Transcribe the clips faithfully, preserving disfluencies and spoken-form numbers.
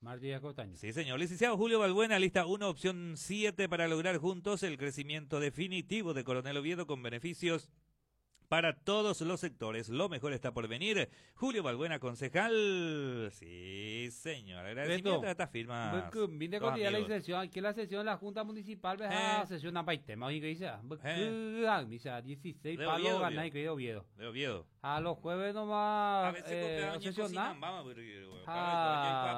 Martínez Costaño. Sí, señor. Licenciado Julio Balbuena, lista uno, opción siete, para lograr juntos el crecimiento definitivo de Coronel Oviedo con beneficios para todos los sectores. Lo mejor está por venir. Julio Balbuena, concejal. Sí, señor. Agradecimiento a esta firma. Vine con la sesión, aquí la sesión de la Junta Municipal, ves Eh. a sesión a Paitema, oye, que dice, Eh. dice, dieciséis De palos Oviedo, ganáis que de Oviedo. De Oviedo. A los jueves A nomás, veces eh, con sesionar. Ah,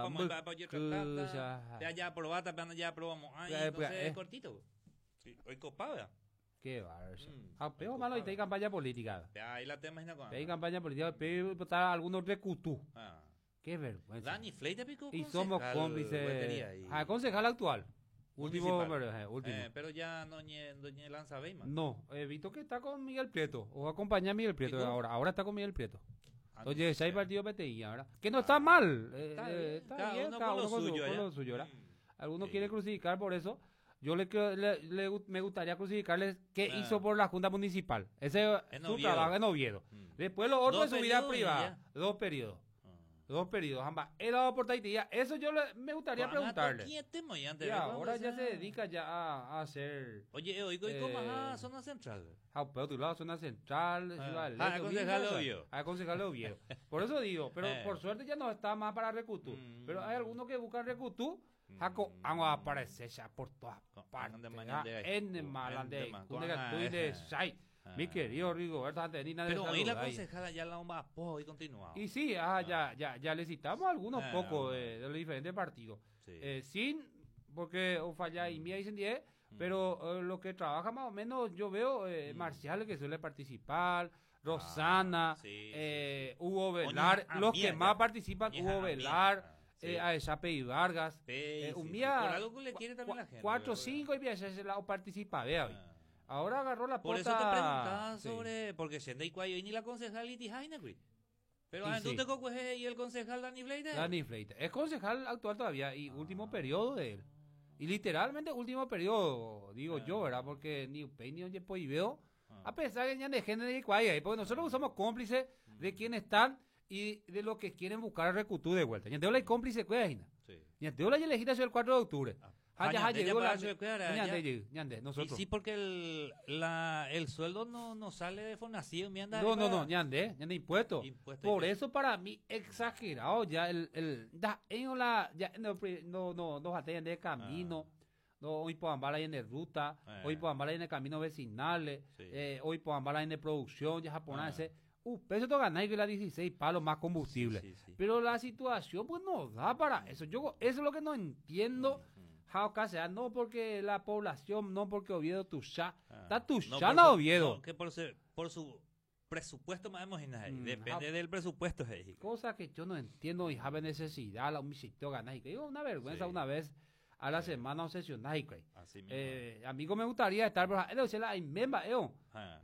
Ah, ya ya aprobata, pero ya aprobamos. Ay, Eh, entonces eh. es cortito. Sí, hoy copada. qué bárbaro. Mm, Ah, pero muy malo, y ocupado. hay campaña política. Ya, ahí la tema es una Hay campaña política, pero está algunos recutú. Ah. Qué vergüenza. Dani Fleita pico Y somos concejal, cómplices. Guatería y- Ah, concejal actual. Último, Municipal. pero, eh, último. Eh, pero ya doña, doña Lanza Beima. No, he visto que está con Miguel Prieto. O acompaña a Miguel Prieto ¿Y cómo? ahora. Ahora está con Miguel Prieto. Ah, no Oye, sé. seis partidos P T I, ¿verdad? Que no está mal. eh, Está eh, bien, está cada bien, uno cada con lo uno con su- suyo, con ya. lo suyo, ¿verdad? Mm. Algunos Sí. quieren crucificar por eso. Yo le, creo- le, le gu- me gustaría crucificarles qué Ah. hizo por la Junta Municipal. Ese es En su Oviedo. trabajo en Oviedo. Mm. Después lo otro Dos de su vida periodos y privada. Dos periodos. Ah. Dos periodos, ambas. Él ha dado por Taitía. Eso yo le- me gustaría Juan, preguntarle. ¿quién te moía antes Y de ahora cuándo ya se sea? dedica ya a, a hacer... Oye, oigo, ¿y cómo? Eh, Ah, zona central. Ah, pero tu lado, zona central, Ah. Ciudad del Ah, Este, concejal de Oviedo, Oviedo. Ah, concejal de Oviedo. Por eso digo, pero Eh. por suerte ya no está más para Recutú. Mm. Pero hay algunos que buscan Recutú, Mm. Jaco, vamos a aparecer ya por todas Con- partes. ande ah, mañana de- En Malande, en de- Cunega, con- Tuide, eh. Shai. Ah. Mi querido Rigoberto Antenina de Pero hoy la salud, ahí. concejala ya la bomba hoy continúa. Y sí, ah, ya, ya, ya le citamos algunos Ah, pocos bueno. de, de los diferentes partidos. Sí. Eh, sin, porque o falla y Mm. mía dicen diez, Mm. pero eh, lo que trabaja más o menos, yo veo eh, Mm. Marcial que suele participar, Rosana, Ah, sí, eh, sí, sí. Hugo Oña Velar, los Amía que ya. más participan, Oña Hugo Amía. Velar, Ah, sí. eh, Aesape y Vargas, Pe- eh, sí, un sí. día, Por algo que le quiere también cua- la gente. cuatro, ¿verdad? cinco y ese lado participa, vea hoy. Ah. Ahora agarró la Por pota. eso te preguntaba sí. sobre, porque siendo y cuayo y ni la concejal y Tijaina, güey. Pero Y ah, tú sí. te cocuejes y el concejal Dani Fleita. Dani Fleita. Es concejal actual todavía y Ah. último periodo de él. Y literalmente último periodo, digo Ah. yo, ¿verdad? Porque ni Upey ni Oyepo y veo, Ah. a pesar que ya de género y cuaya, porque nosotros somos cómplices de quienes están y de lo que quieren buscar el recutú de vuelta. Ya la cómplice cuya, Sí. ya te la legislación el cuatro de octubre. Ah. Ah, ya Ah, ñande, llegó ya la... para eso, claro, ñande, ya. llegó, ñande, Y nosotros. sí, porque el, la, el sueldo no, no sale de Fonacía, me anda No, no, para- no, ñande, ñande impuesto. Impuesto, Por impuesto. eso para mí exagerado ya el, el da, en la, ya no, pri- no, no, no batallan de camino, no, hoy puedan bala en de ruta, Ah. hoy puedan bala en de camino vecinales, Sí. eh, hoy puedan bala en de producción, ya japonés, Ah. uh, peso te ganáis que la dieciséis palos más combustible. Sí, sí, sí. Pero la situación pues no da para eso. Yo eso es lo que no entiendo. Ujú. Jauca sea, no porque la población, no porque Oviedo Tuchá, Ah. está No, Tuchá por no su- Oviedo. no, que por, su- por su presupuesto más imaginar, Mm, depende ah. del presupuesto. Hey. Cosa que yo no entiendo y habe necesidad, la un sitio ganar y que digo una vergüenza Sí. una vez a la Sí. semana obsesionada y que Así mismo. eh, amigo me gustaría estar pero él se la inmemba eo Ah.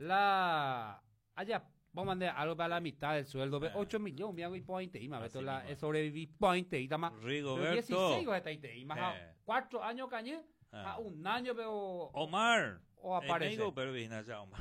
la allá vamos a mandar algo para la mitad del sueldo ve Ah. ocho millones me hago y point y más Así beto la mismo. eh, sobreviví point y más Rigoberto. dieciséis está y más a Eh. cuatro años cañé Ah. a un año pero Omar. o aparece Amigo, pero vino ya, Omar.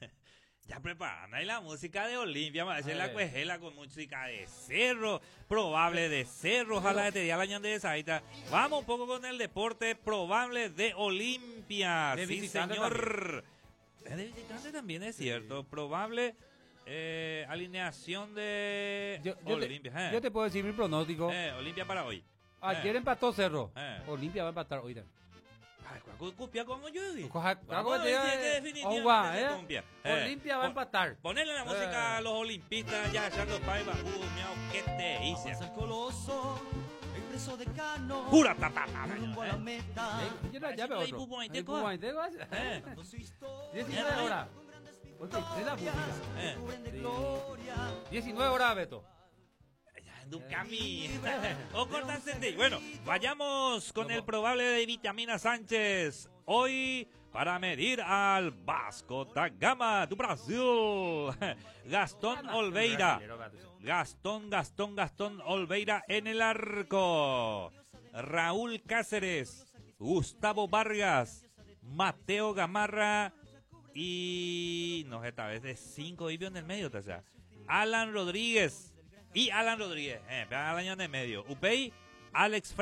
Ya preparan ahí la música de Olimpia, va a hacer la Eh. cuejela con música de cerro, probable de cerro, ojalá te diga la ñande de Saita. Vamos un poco con el deporte probable de Olimpia. De Sí, visitante señor. Es de visitante también, es cierto. Probable eh, alineación de yo, yo te, Olimpia. eh. yo te puedo decir mi pronóstico Eh, Olimpia para hoy. ayer eh. empató Cerro Eh. Olimpia va a empatar hoy también. Ay, cu- cupia como yo digo. Coja- Vamos a cago ver de- si es que definitivamente Ogua, se eh. cumplia. Eh, Olimpia va a pon- empatar. Ponerle la música a los olimpistas, ya echando paiva. Uh, miau, ¿qué te hice? Pasa el coloso, expreso decano, Pura tatata. rumbo a la meta. Eh, yo la llave Ahí otro. pupo, ahí te Ahí coja. pupo, ahí te coja. Eh, Contando su historia, diecinueve horas. Oye, es la música. eh. cubren de Sí. gloria. diecinueve horas, Beto. Ya en un camino. O cortarse de- Bueno, vayamos con el probable de Vitamina Sánchez. Hoy, para medir al Vasco da Gama do Brasil. Gastón Olveira. Gastón, Gastón, Gastón Olveira en el arco. Raúl Cáceres, Gustavo Vargas, Mateo Gamarra y no sé, esta vez de cinco vivió en el medio, o sea, Alan Rodríguez y Alan Rodríguez, eh, Alan en el medio. Upey, Alex